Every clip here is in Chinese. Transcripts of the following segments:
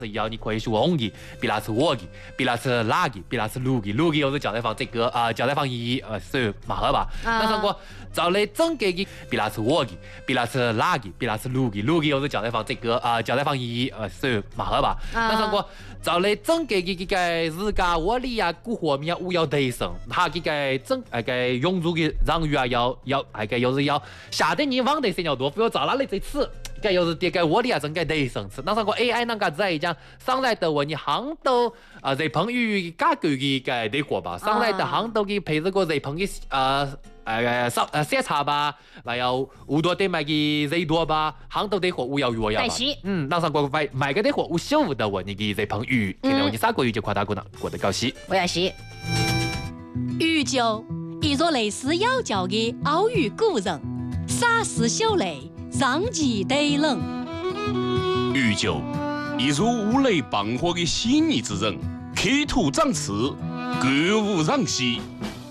要你可以是我的，比那是我的，比那是哪个，比那是路的，路的又是叫对方这个叫对方一是嘛好吧？那上过找来整个的，比那是我的，比那是哪个，比那是路的，路的又是叫对方这个叫对方一是嘛好吧？那上过找来整个的日家窝里呀，古货面我要得胜，他个整个永住的让鱼啊要又是要下得你往得谁要多，不要找哪里这次。该又是这个我的啊，真该得生吃。那上个 AI 那个在讲上来的问你行到热烹鱼加句嘅嘅得货吧，上来的行到嘅配这个热烹嘅色茶吧，还有好多得买嘅热多吧，行到得货我要鱼呀吧。那上个买个得货我小的问你嘅热烹鱼，今天你啥个鱼就夸大过呢，过得高兴。 我也是。鱼酒，一座类似妖教的奥语古人，沙石秀雷。上级得冷， 鱼酒，一如乌雷傍火的细腻之人，刻土长刺，歌舞攘息。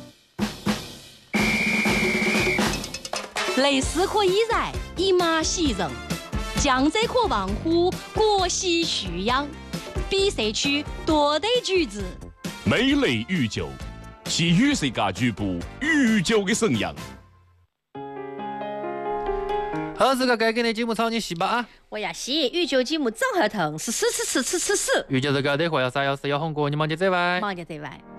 类似可以然，以马喜人，江浙可望乎国喜蓄养，比社区多得举子。 美类鱼酒，是与世界局部鱼酒的沈阳。 好，这个该给你节目炒你细吧啊！ 我也是，鱼酒节目综合疼，是吃。 鱼酒这个得货要啥要是要红过，你忙就这外。 忙就这外。